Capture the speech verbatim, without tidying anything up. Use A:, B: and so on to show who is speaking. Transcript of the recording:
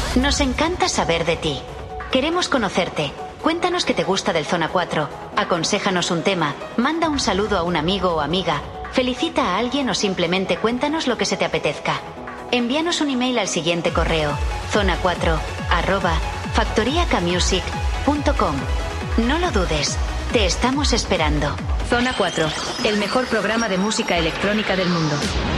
A: Nos encanta saber de ti. Queremos conocerte. Cuéntanos qué te gusta del Zona cuatro. Aconséjanos un tema. Manda un saludo a un amigo o amiga. Felicita a alguien o simplemente cuéntanos lo que se te apetezca. Envíanos un email al siguiente correo: zona cuatro arroba factoriacamusic punto com. No lo dudes. Te estamos esperando.
B: Zona cuatro, el mejor programa de música electrónica del mundo.